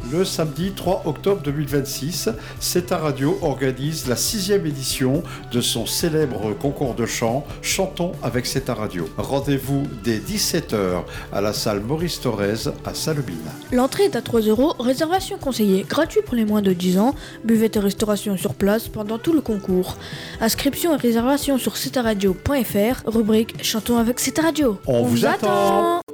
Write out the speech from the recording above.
Le samedi 3 octobre 2026, C'est ta radio organise la 6e édition de son célèbre concours de chant Chantons avec C'est ta radio. Rendez-vous dès 17h à la salle Maurice Thorez à Salobine. L'entrée est à 3 €, réservation conseillée, gratuit pour les moins de 10 ans, buvette et restauration sur place pendant tout le concours. Inscription et réservation sur cetaradio.fr, rubrique Chantons avec C'est ta radio. On vous attend.